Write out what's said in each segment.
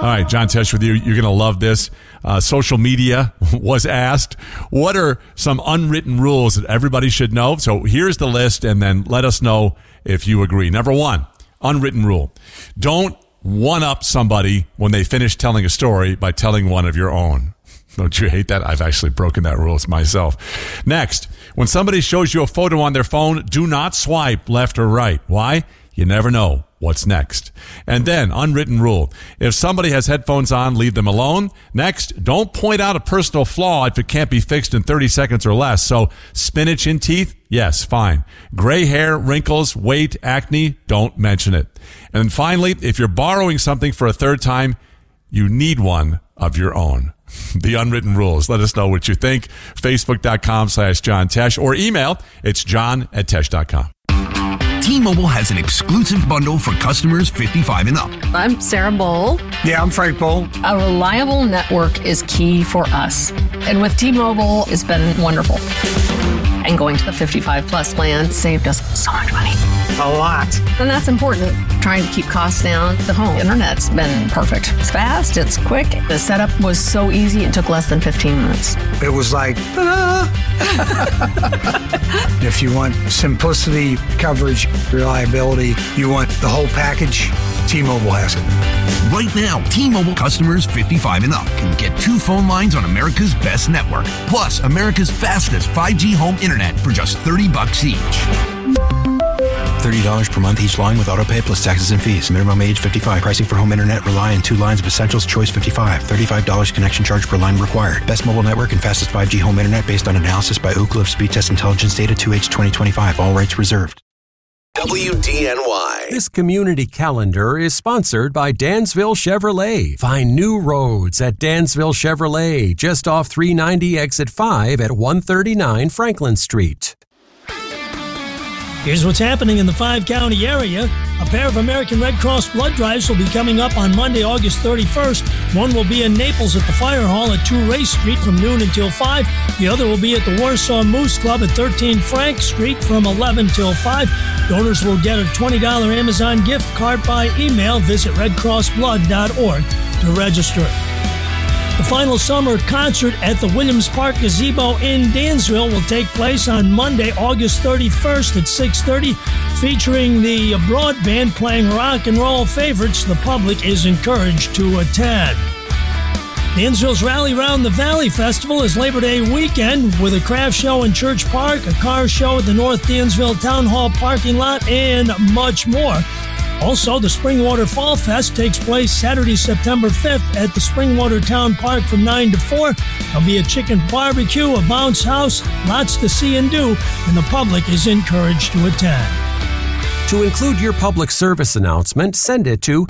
right, John Tesh with you. You're going to love this. Social media was asked, what are some unwritten rules that everybody should know? So here's the list, and then let us know if you agree. Number one, unwritten rule. Don't one-up somebody when they finish telling a story by telling one of your own. Don't you hate that? I've actually broken that rule myself. Next, when somebody shows you a photo on their phone, do not swipe left or right. Why? You never know what's next. And then, unwritten rule. If somebody has headphones on, leave them alone. Next, don't point out a personal flaw if it can't be fixed in 30 seconds or less. So, spinach in teeth? Yes, fine. Gray hair, wrinkles, weight, acne? Don't mention it. And then finally, if you're borrowing something for a third time, you need one of your own. The unwritten rules. Let us know what you think. Facebook.com/John Tesh or email. It's john@tesh.com. T-Mobile has an exclusive bundle for customers 55 and up. I'm Sarah Bowl. Yeah, I'm Frank Bowl. A reliable network is key for us. And with T-Mobile, it's been wonderful. And going to the 55 plus plan saved us so much money. A lot. And that's important. Trying to keep costs down. The home internet's been perfect. It's fast, it's quick. The setup was so easy, it took less than 15 minutes. It was like, If you want simplicity, coverage, reliability, you want the whole package, T-Mobile has it. Right now, T-Mobile customers 55 and up can get 2 phone lines on America's best network, plus America's fastest 5G home internet for just $30 each. $30 per month each line with autopay plus taxes and fees. Minimum age 55. Pricing for home internet rely on 2 lines of Essentials Choice 55. $35 connection charge per line required. Best mobile network and fastest 5G home internet based on analysis by Ookla of Speed Test Intelligence data 2H 2025. All rights reserved. WDNY. This community calendar is sponsored by Dansville Chevrolet. Find new roads at Dansville Chevrolet, just off 390 exit 5 at 139 Franklin Street. Here's what's happening in the 5-county area. A pair of American Red Cross blood drives will be coming up on Monday, August 31st. One will be in Naples at the Fire Hall at 2 Race Street from noon until 5. The other will be at the Warsaw Moose Club at 13 Frank Street from 11 till 5. Donors will get a $20 Amazon gift card by email. Visit redcrossblood.org to register. The final summer concert at the Williams Park Gazebo in Dansville will take place on Monday, August 31st at 6:30, featuring the Broad Band playing rock and roll favorites. The public is encouraged to attend. Dansville's Rally Round the Valley Festival is Labor Day weekend with a craft show in Church Park, a car show at the North Dansville Town Hall parking lot, and much more. Also, the Springwater Fall Fest takes place Saturday, September 5th at the Springwater Town Park from 9 to 4. There'll be a chicken barbecue, a bounce house, lots to see and do, and the public is encouraged to attend. To include your public service announcement, send it to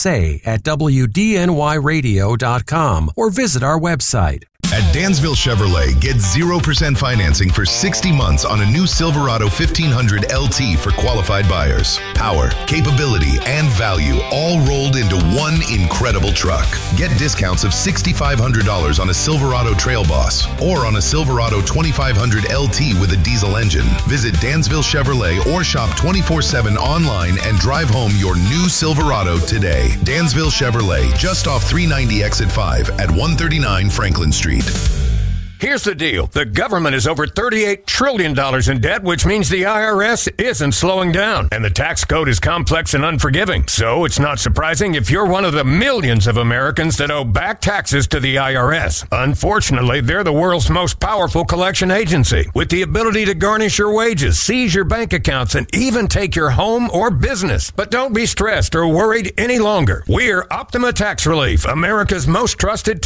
psa@wdnyradio.com or visit our website. At Dansville Chevrolet, get 0% financing for 60 months on a new Silverado 1500 LT for qualified buyers. Power, capability, and value all rolled into one incredible truck. Get discounts of $6,500 on a Silverado Trail Boss or on a Silverado 2500 LT with a diesel engine. Visit Dansville Chevrolet or shop 24/7 online and drive home your new Silverado today. Dansville Chevrolet, just off 390 exit 5 at 139 Franklin Street. Here's the deal. The government is over $38 trillion in debt, which means the IRS isn't slowing down. And the tax code is complex and unforgiving. So it's not surprising if you're one of the millions of Americans that owe back taxes to the IRS. Unfortunately, they're the world's most powerful collection agency, with the ability to garnish your wages, seize your bank accounts, and even take your home or business. But don't be stressed or worried any longer. We're Optima Tax Relief, America's most trusted